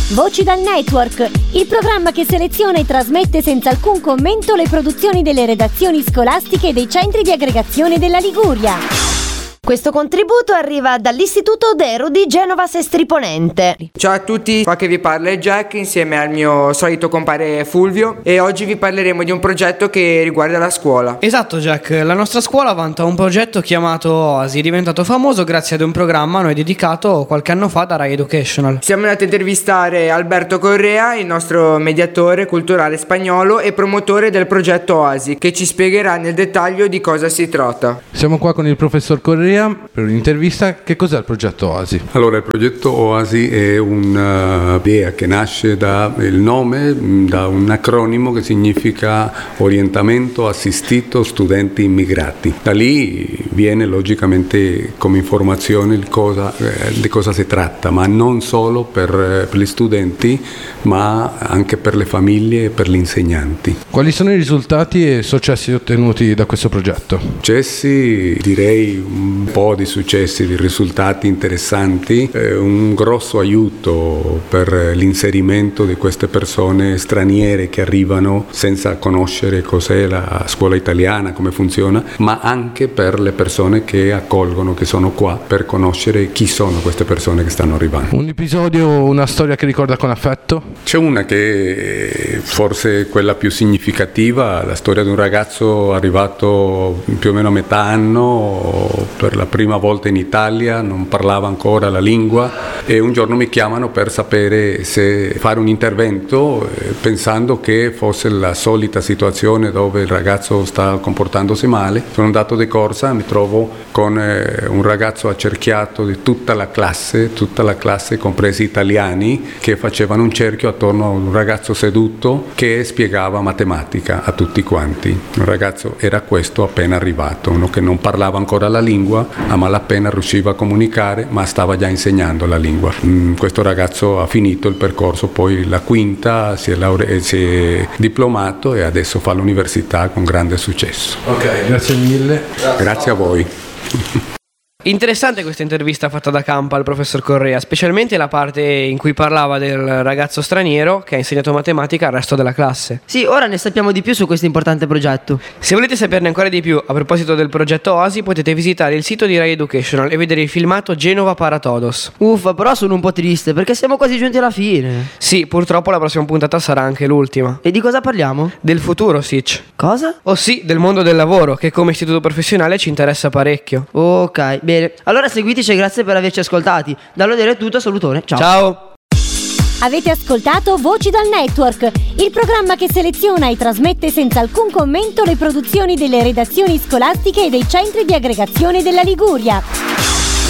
Voci dal Network, il programma che seleziona e trasmette senza alcun commento le produzioni delle redazioni scolastiche e dei centri di aggregazione della Liguria. Questo contributo arriva dall'Istituto Dero di Genova Sestri Ponente. Ciao a tutti, qua che vi parla è Jack insieme al mio solito compare Fulvio e oggi vi parleremo di un progetto che riguarda la scuola. Esatto Jack, la nostra scuola vanta un progetto chiamato Oasi, diventato famoso grazie ad un programma a noi dedicato qualche anno fa da Rai Educational. Siamo andati a intervistare Alberto Correa, il nostro mediatore culturale spagnolo e promotore del progetto Oasi, che ci spiegherà nel dettaglio di cosa si tratta. Siamo qua con il professor Correa per un'intervista. Che cos'è il progetto Oasi? Allora, il progetto Oasi è un'idea che nasce da il nome, da un acronimo che significa Orientamento Assistito Studenti Immigrati. Da lì viene logicamente come informazione di cosa si tratta, ma non solo per gli studenti, ma anche per le famiglie e per gli insegnanti. Quali sono i risultati e successi ottenuti da questo progetto? Successi, direi un po' di successi, di risultati interessanti, un grosso aiuto per l'inserimento di queste persone straniere che arrivano senza conoscere cos'è la scuola italiana, come funziona, ma anche per le persone che accolgono, che sono qua, per conoscere chi sono queste persone che stanno arrivando. Un episodio, una storia che ricorda con affetto? C'è una che forse è quella più significativa, la storia di un ragazzo arrivato più o meno a metà anno, per la prima volta in Italia, non parlava ancora la lingua e un giorno mi chiamano per sapere se fare un intervento, pensando che fosse la solita situazione dove il ragazzo sta comportandosi male. Sono andato di corsa, mi trovo con un ragazzo accerchiato di tutta la classe, compresi italiani, che facevano un cerchio attorno a un ragazzo seduto che spiegava matematica a tutti quanti. Un ragazzo era questo appena arrivato, uno che non parlava ancora la lingua, a malapena riusciva a comunicare, ma stava già insegnando la lingua. Questo ragazzo ha finito il percorso, poi la quinta, si è diplomato e adesso fa l'università con grande successo. Ok, grazie mille. Grazie a voi. Interessante questa intervista fatta da Campa al professor Correa, specialmente la parte in cui parlava del ragazzo straniero che ha insegnato matematica al resto della classe. Sì, ora ne sappiamo di più su questo importante progetto. Se volete saperne ancora di più a proposito del progetto Oasi, potete visitare il sito di Rai Educational e vedere il filmato Genova para Todos. Uffa, però sono un po' triste perché siamo quasi giunti alla fine. Sì, purtroppo la prossima puntata sarà anche l'ultima. E di cosa parliamo? Del futuro, Sitch. Cosa? Oh sì, del mondo del lavoro, che come istituto professionale ci interessa parecchio. Ok, bene. Allora seguiteci e grazie per averci ascoltati. Da Lodero è tutto, salutone, ciao. Ciao. Avete ascoltato Voci dal Network, il programma che seleziona e trasmette senza alcun commento le produzioni delle redazioni scolastiche e dei centri di aggregazione della Liguria.